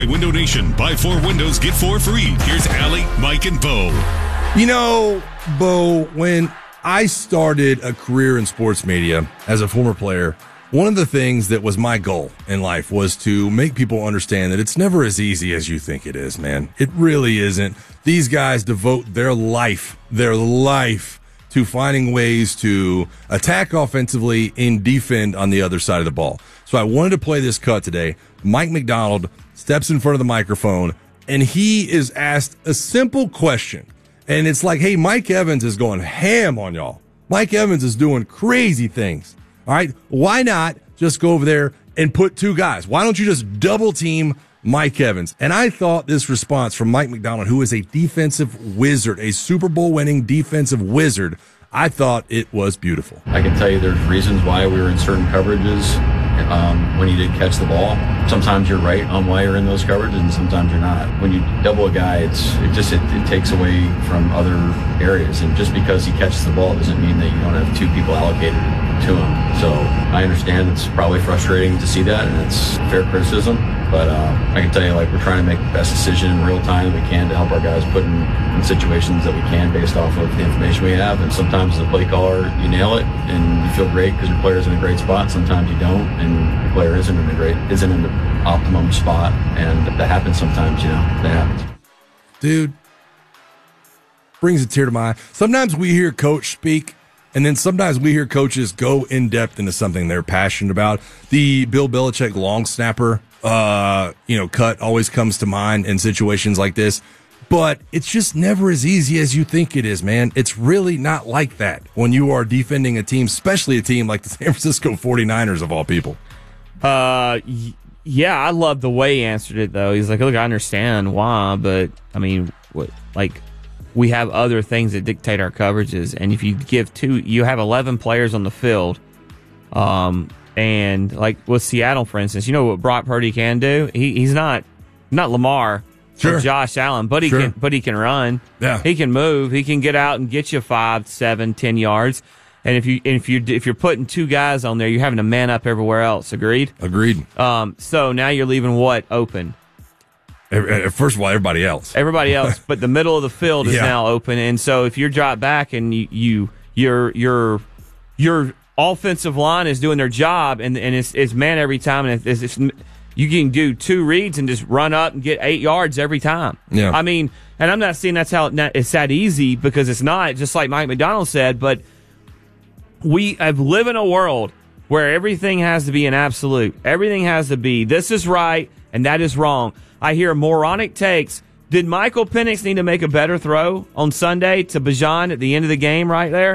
Window Nation, buy 4 windows, get 4 free. Here's Allie, Mike, and Bo. You know, Bo, when I started a career in sports media as a former player, one of the things that was my goal in life was to make people understand that it's never as easy as you think it is, man. It really isn't. These guys devote their life to finding ways to attack offensively and defend on the other side of the ball. So I wanted to play this cut today. Mike Macdonald steps in front of the microphone, and he is asked a simple question. And it's like, hey, Mike Evans is going ham on y'all. Mike Evans is doing crazy things. All right, why not just go over there and put 2 guys? Why don't you just double team Mike Evans? And I thought this response from Mike Macdonald, who is a defensive wizard, a Super Bowl winning defensive wizard, I thought it was beautiful. I can tell you there's reasons why we were in certain coverages when you did catch the ball. Sometimes you're right on why you're in those coverages, and sometimes you're not. When you double a guy, it takes away from other areas. And just because he catches the ball doesn't mean that you don't have 2 people allocated to him. So I understand it's probably frustrating to see that, and it's fair criticism. But I can tell you, we're trying to make the best decision in real time that we can to help our guys put in situations that we can based off of the information we have. And sometimes as a play caller, you nail it and you feel great because your player's in a great spot. Sometimes you don't, and your player isn't in the optimum spot. And that happens sometimes, that happens. Dude, brings a tear to my eye. Sometimes we hear coach speak, and then sometimes we hear coaches go in depth into something they're passionate about. The Bill Belichick long snapper cut always comes to mind in situations like this, but it's just never as easy as you think it is, man. It's really not like that when you are defending a team, especially a team like the San Francisco 49ers of all people. Yeah, I love the way he answered it, though. He's like, look, I understand why, but, I mean, we have other things that dictate our coverages, and if you give 2, you have 11 players on the field, and like with Seattle, for instance, you know what Brock Purdy can do? He's not Lamar or Josh Allen, but he can run. Yeah. He can move. He can get out and get you 5, 7, 10 yards. And if you're putting 2 guys on there, you're having to man up everywhere else. Agreed. So now you're leaving what open? First of all, everybody else, but the middle of the field is now open. And so if you're dropped back and your offensive line is doing their job and it's man every time, and it's you can do 2 reads and just run up and get 8 yards every time. Yeah. I mean, and I'm not saying that's how it's that easy, because it's not, just like Mike Macdonald said, but we have live in a world where everything has to be an absolute. Everything has to be, this is right and that is wrong. I hear moronic takes. Did Michael Penix need to make a better throw on Sunday to Bijan at the end of the game right there?